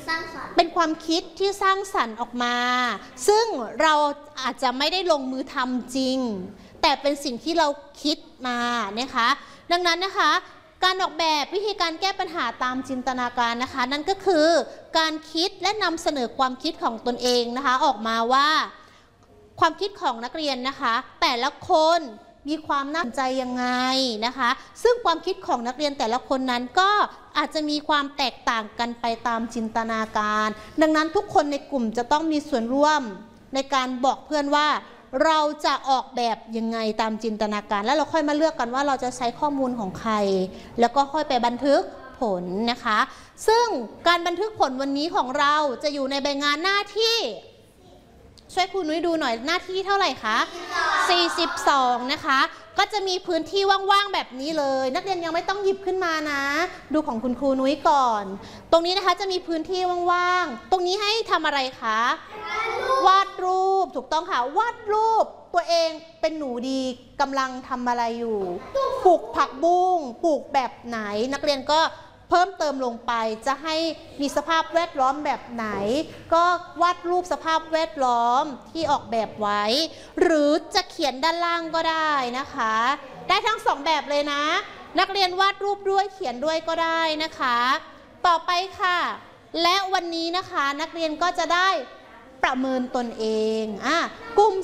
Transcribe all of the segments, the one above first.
สร้างสรรค์เป็นความคิดที่สร้างสรรค์ออกมาซึ่งเราอาจจะไม่ได้ลงมือทำจริงแต่เป็นสิ่งที่เราคิดมานะคะดังนั้นนะคะการออกแบบวิธีการแก้ปัญหาตามจินตนาการนะคะนั่นก็คือการคิดและนำเสนอความคิดของตนเองนะคะออกมาว่าความคิดของนักเรียนนะคะแต่ละคนมีความน่าสนใจยังไงนะคะซึ่งความคิดของนักเรียนแต่ละคนนั้นก็อาจจะมีความแตกต่างกันไปตามจินตนาการดังนั้นทุกคนในกลุ่มจะต้องมีส่วนร่วมในการบอกเพื่อนว่าเราจะออกแบบยังไงตามจินตนาการแล้วเราค่อยมาเลือกกันว่าเราจะใช้ข้อมูลของใครแล้วก็ค่อยไปบันทึกผลนะคะซึ่งการบันทึกผลวันนี้ของเราจะอยู่ในใบงานหน้าที่ช่วยครูนุ้ยดูหน่อยหน้าที่เท่าไหร่คะ42นะคะก็จะมีพื้นที่ว่างๆแบบนี้เลยนักเรียนยังไม่ต้องหยิบขึ้นมานะดูของคุณครูนุ้ยก่อนตรงนี้นะคะจะมีพื้นที่ว่างๆตรงนี้ให้ทำอะไรคะวาดรูปถูกต้องค่ะวาดรูปตัวเองเป็นหนูดีกำลังทำอะไรอยู่ปลูกผักบุ้งปลูกแบบไหนนักเรียนก็เพิ่มเติมลงไปจะให้มีสภาพแวดล้อมแบบไหนก็วาดรูปสภาพแวดล้อมที่ออกแบบไว้หรือจะเขียนด้านล่างก็ได้นะคะได้ทั้งสองแบบเลยนะนักเรียนวาดรูปด้วยเขียนด้วยก็ได้นะคะต่อไปค่ะและวันนี้นะคะนักเรียนก็จะได้ประเมินตนเองกลุ่ม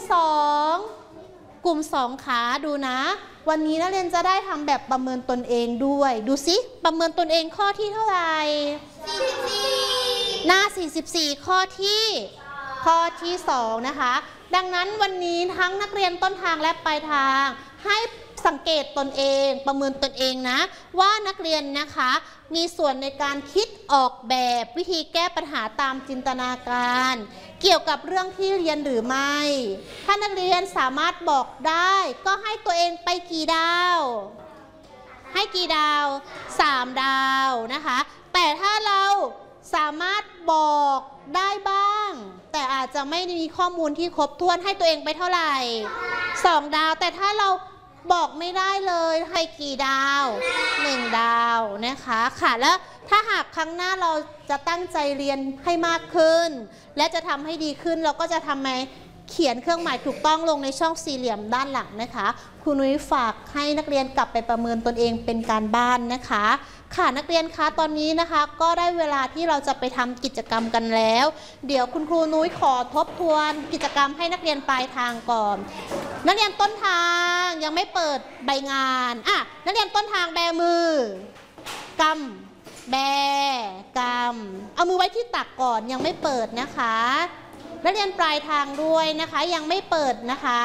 2ขาดูนะวันนี้นักเรียนจะได้ทำแบบประเมินตนเองด้วยดูสิประเมินตนเองข้อที่เท่าไหร่44หน้า44ข้อที่2นะคะดังนั้นวันนี้ทั้งนักเรียนต้นทางและปลายทางให้สังเกตตนเองประเมินตนเองนะว่านักเรียนนะคะมีส่วนในการคิดออกแบบวิธีแก้ปัญหาตามจินตนาการเกี่ยวกับเรื่องที่เรียนหรือไม่ถ้านักเรียนสามารถบอกได้ก็ให้ตัวเองไปกี่ดาวให้กี่ดาว3ดาวนะคะแต่ถ้าเราสามารถบอกได้บ้างแต่อาจจะไม่มีข้อมูลที่ครบถ้วนให้ตัวเองไปเท่าไหร่2ดาวแต่ถ้าเราบอกไม่ได้เลยให้กี่ดาว1ดาวนะคะค่ะแล้วถ้าหากครั้งหน้าเราจะตั้งใจเรียนให้มากขึ้นและจะทำให้ดีขึ้นเราก็จะทำไงเขียนเครื่องหมายถูกต้องลงในช่องสี่เหลี่ยมด้านหลังนะคะครูนุ้ยฝากให้นักเรียนกลับไปประเมินตนเองเป็นการบ้านนะคะค่ะนักเรียนคะตอนนี้นะคะก็ได้เวลาที่เราจะไปทำกิจกรรมกันแล้วเดี๋ยวคุณครูนุ้ยขอทบทวนกิจกรรมให้นักเรียนปลายทางก่อนนักเรียนต้นทางยังไม่เปิดใบงานนักเรียนต้นทางแบมือกำแบกำเอามือไว้ที่ตักก่อนยังไม่เปิดนะคะนักเรียนปลายทางด้วยนะคะยังไม่เปิดนะคะ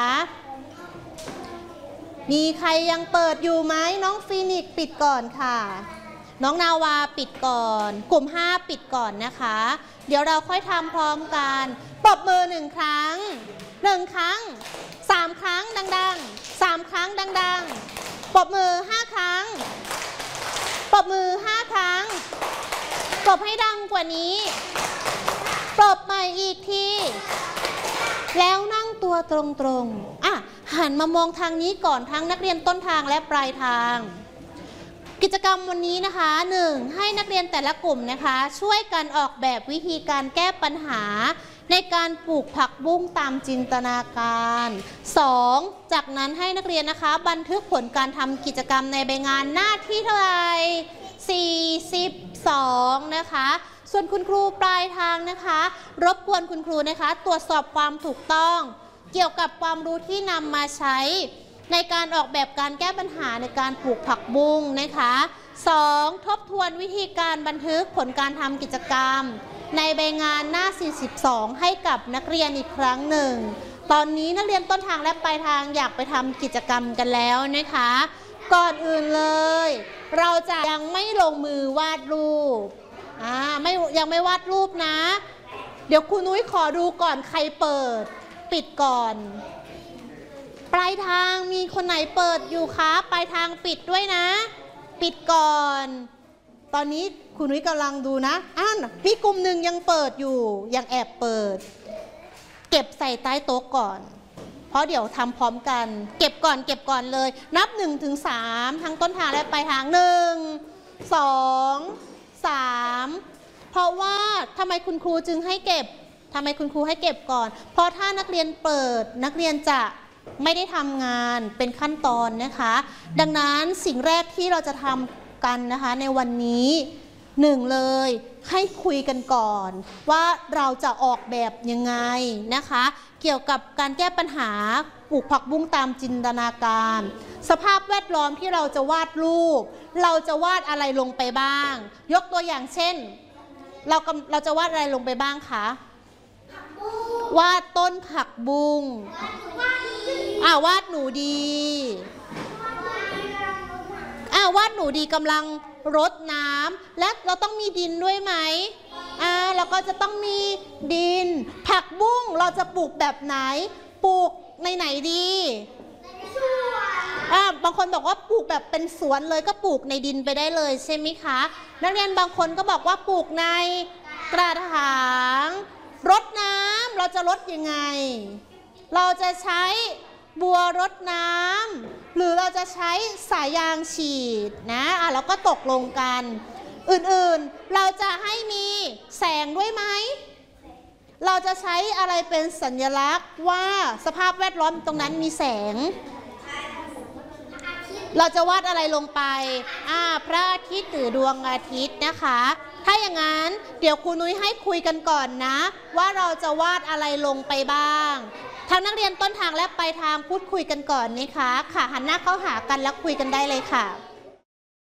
มีใครยังเปิดอยู่ไหมน้องฟีนิกซ์ปิดก่อนค่ะน้องนาวาปิดก่อนกลุ่ม5ปิดก่อนนะคะเดี๋ยวเราค่อยทำพร้อมกันปรบมือ1ครั้ง1ครั้ง3ครั้งดังๆ3ครั้งดังๆปรบมือ5ครั้งปรบมือ5ครั้งปรบให้ดังกว่านี้ปรบใหม่อีกทีแล้วนั่งตัวตรงๆหันมามองทางนี้ก่อนทั้งนักเรียนต้นทางและปลายทางกิจกรรมวันนี้นะคะ 1. ให้นักเรียนแต่ละกลุ่มนะคะช่วยกันออกแบบวิธีการแก้ปัญหาในการปลูกผักบุ้งตามจินตนาการ 2. จากนั้นให้นักเรียนนะคะบันทึกผลการทำกิจกรรมในใบงานหน้าที่เท่าไหร่42นะคะส่วนคุณครูปลายทางนะคะรบกวนคุณครูนะคะตรวจสอบความถูกต้องเกี่ยวกับความรู้ที่นำมาใช้ในการออกแบบการแก้ปัญหาในการปลูกผักบุ้งนะคะ 2. ทบทวนวิธีการบันทึกผลการทำกิจกรรมในใบงานหน้า42ให้กับนักเรียนอีกครั้งหนึ่งตอนนี้นักเรียนต้นทางและปลายทางอยากไปทำกิจกรรมกันแล้วนะคะก่อนอื่นเลยเราจะยังไม่ลงมือวาดรูปยังไม่วาดรูปนะเดี๋ยวครูนุ้ยขอดูก่อนใครเปิดปิดก่อนปลายทางมีคนไหนเปิดอยู่คะปลายทางปิดด้วยนะปิดก่อนตอนนี้ครูนุ้ยกำลังดูนะมีกลุ่มหนึ่งยังเปิดอยู่ยังแอบเปิดเก็บใส่ใต้โต๊ะก่อนเพราะเดี๋ยวทำพร้อมกันเก็บก่อนเลยนับ1 ถึง 3ทั้งต้นทางและปลายทาง1 2 3 เพราะว่าทำไมคุณครูจึงให้เก็บทำไมคุณครูให้เก็บก่อนเพราะถ้านักเรียนเปิดนักเรียนจะไม่ได้ทำงานเป็นขั้นตอนนะคะดังนั้นสิ่งแรกที่เราจะทำกันนะคะในวันนี้หนึ่งเลยให้คุยกันก่อนว่าเราจะออกแบบยังไงนะคะเกี่ยวกับการแก้ปัญหาปลูกผักบุ้งตามจินตนาการสภาพแวดล้อมที่เราจะวาดรูปเราจะวาดอะไรลงไปบ้างยกตัวอย่างเช่นเราจะวาดอะไรลงไปบ้างคะวาดต้นผักบุ้งวาดหนูดีวาดหนูดีกำลังรดน้ำและเราต้องมีดินด้วยไหมเราก็จะต้องมีดินผักบุ้งเราจะปลูกแบบไหนปลูกในไหนดีบางคนบอกว่าปลูกแบบเป็นสวนเลยก็ปลูกในดินไปได้เลยใช่ไหมคะนักเรียนบางคนก็บอกว่าปลูกในกระถางรดน้ำเราจะรดยังไงเราจะใช้บัวรดน้ำหรือเราจะใช้สายยางฉีดนะแล้วก็ตกลงกันอื่นๆเราจะให้มีแสงด้วยไหมเราจะใช้อะไรเป็นสัญลักษณ์ว่าสภาพแวดล้อมตรงนั้นมีแสงเราจะวาดอะไรลงไปพระอาทิตย์หรือดวงอาทิตย์นะคะถ้าอย่างนั้นเดี๋ยวครูนุ้ยให้คุยกันก่อนนะว่าเราจะวาดอะไรลงไปบ้างทางนักเรียนต้นทางและปลายทางพูดคุยกันก่อนนะคะค่ะหันหน้าเข้าหากันแล้วคุยกันได้เลยค่ะ